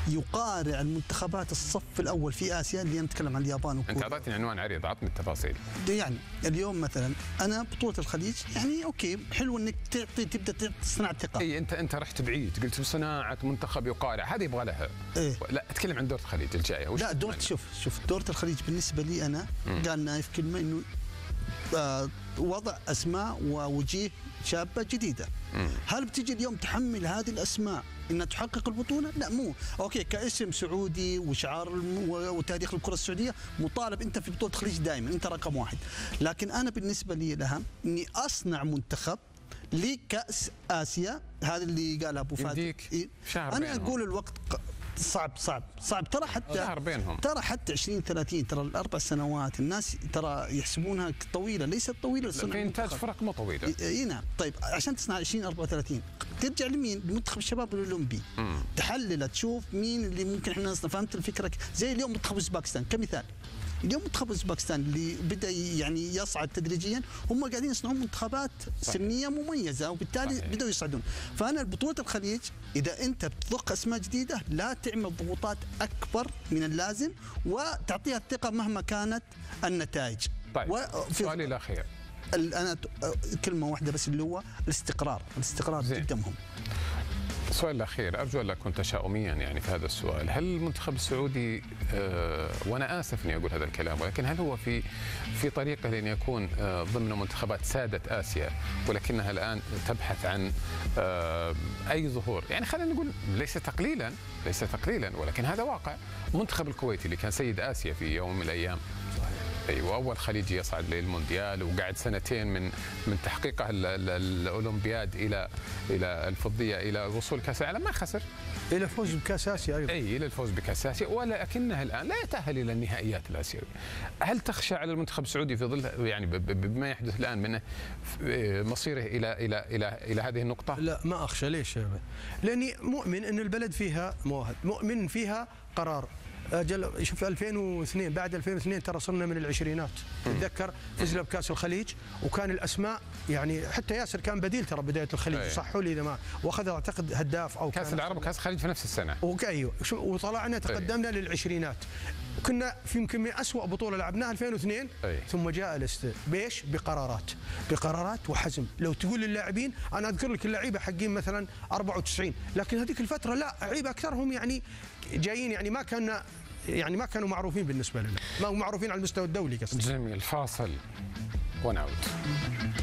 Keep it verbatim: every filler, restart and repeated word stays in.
يقارع المنتخبات الصف الاول في اسيا، اللي نتكلم عن اليابان وكوريا. انت اعطيتني عنوان عريض، اعطني التفاصيل. يعني اليوم مثلا انا بطوله الخليج، يعني اوكي حلو انك تعطي تبدا تصنع ثقه. اي انت انت رحت بعيد، قلت صناعه منتخب يقارع، هذه يبغى لها. إيه؟ لا اتكلم عن دوره الخليج الجايه. لا دورة، شوف شوف دوره الخليج بالنسبه لي انا، قال نايف كلمه انه آه وضع اسماء ووجيه شابه جديده. مم. هل بتجي اليوم تحمل هذه الاسماء انها تحقق البطوله؟ لا، مو اوكي كاسم سعودي وشعار وتاريخ الكره السعوديه مطالب انت في بطوله الخليج دائما، انت رقم واحد. لكن انا بالنسبه لي الاهم اني اصنع منتخب لكاس اسيا، هذا اللي قالها ابو فهد. إيه؟ انا اقول الوقت صعب صعب صعب ترى، حتى بينهم. ترى حتى عشرين ثلاثين، ترى الاربع سنوات الناس ترى يحسبونها طويله، ليست طويله. في انتاج فرق مو طويله. اي نعم. طيب عشان تصنع عشرين أربعة وثلاثين ترجع لمين؟ لمنتخب الشباب الاولمبي. مم. تحلل تشوف مين اللي ممكن احنا نصنع. فهمت الفكره؟ زي اليوم منتخب اوزباكستان كمثال. اليوم منتخب اوزباكستان اللي بدا يعني يصعد تدريجيا، هم قاعدين يصنعون منتخبات سنيه مميزه، وبالتالي صحيح. بداوا يصعدون. فانا بطوله الخليج اذا انت بتضخ اسماء جديده لا تعمل ضغوطات اكبر من اللازم، وتعطيها الثقه مهما كانت النتائج. طيب سؤالي الاخير، انا كلمه واحده بس اللي هو الاستقرار، الاستقرار جدا مهم. السؤال الأخير، أرجو أن لا أكون تشاؤميا يعني في هذا السؤال، هل المنتخب السعودي آه وأنا آسف إني أقول هذا الكلام، ولكن هل هو في في طريقه لأن يكون آه ضمن منتخبات سادة آسيا، ولكنها الآن تبحث عن آه أي ظهور؟ يعني خلينا نقول ليس تقليلا ليس تقليلا ولكن هذا واقع. منتخب الكويت اللي كان سيد آسيا في يوم من الأيام، ايوه، اول خليجي يصعد للمونديال، وقعد سنتين من من تحقيقه الاولمبياد الى الى الفضيه الى وصول كاس العالم، ما خسر الى الفوز بكاس اسيا ايضا. اي الى الفوز بكاس اسيا، ولكنها الان لا يتاهل الى النهائيات الاسيويه. هل تخشى على المنتخب السعودي في ظل يعني بما يحدث الان من مصيره الى الى الى الى هذه النقطه؟ لا ما اخشى. ليش؟ لاني مؤمن ان البلد فيها مواهب، مؤمن فيها قرار. اجل شوف ألفين واثنين، بعد ألفين واثنين ترى صرنا من العشرينات، تتذكر فزنا بكاس الخليج وكان الاسماء يعني حتى ياسر كان بديل ترى بدايه الخليج، صحوا لي اذا ما، واخذ اعتقد هداف او كاس العرب وكاس الخليج في نفس السنه. ايوه، وطلعنا تقدمنا للعشرينات، كنا في يمكن من اسوء بطوله لعبناها ألفين واثنين. أي. ثم جاء الاست بيش بقرارات بقرارات وحزم. لو تقول للاعبين، انا اذكر لك اللعيبه حقين مثلا أربعة وتسعين، لكن هذيك الفتره لا، لعيبه اكثرهم يعني جايين يعني ما كان يعني ما كانوا معروفين بالنسبه لنا، ما هم معروفين على المستوى الدولي قصدي. جميل، فاصل ونعود.